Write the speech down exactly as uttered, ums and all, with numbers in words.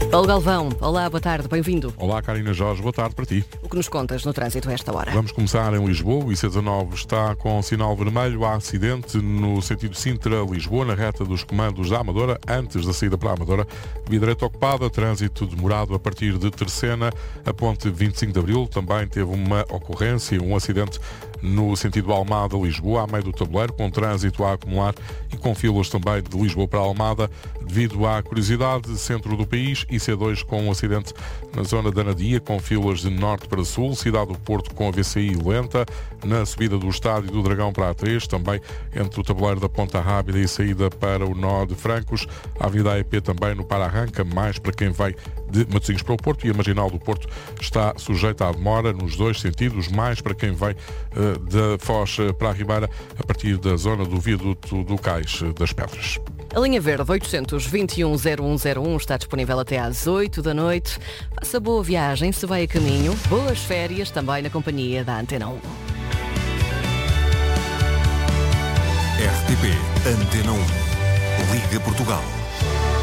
Paulo Galvão, olá, boa tarde, bem-vindo. Olá, Carina Jorge, boa tarde para ti. O que nos contas no trânsito a esta hora? Vamos começar em Lisboa. O I C dezanove está com sinal vermelho. Há acidente no sentido Sintra-Lisboa, na reta dos comandos da Amadora, antes da saída para a Amadora. Via direita ocupada, trânsito demorado a partir de Terceira. A ponte vinte e cinco de Abril também teve uma ocorrência, um acidente no sentido Almada-Lisboa, a meio do tabuleiro, com trânsito a acumular e com filas também de Lisboa para Almada, devido à curiosidade, centro do país, I C dois com um acidente na zona da Anadia, com filas de norte para sul, cidade do Porto com a V C I lenta, na subida do Estádio do Dragão para a três, também entre o tabuleiro da Ponta Rábida e saída para o nó de Francos, a Avenida A E P também no Para-Arranca, mais para quem vai de Matosinhos para o Porto, e a Marginal do Porto está sujeita à demora nos dois sentidos, mais para quem vai uh, da Foz para a Ribeira, a partir da zona do viaduto do Cais das Pedras. A linha verde oitocentos, vinte e um, zero um zero um está disponível até às oito da noite. Faça boa viagem se vai a caminho. Boas férias também na companhia da Antena um. R T P Antena um. Liga Portugal.